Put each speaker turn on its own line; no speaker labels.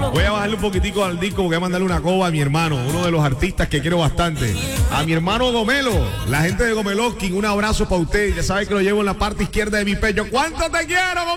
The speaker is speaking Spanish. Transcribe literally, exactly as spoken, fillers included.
Voy a bajarle un poquitico al disco, voy a mandarle una coba a mi hermano, uno de los artistas que quiero bastante. A mi hermano Gomelo, la gente de Gomeloskin, un abrazo para usted. Ya sabe que lo llevo en la parte izquierda de mi pecho. ¿Cuánto te quiero, Gomelo?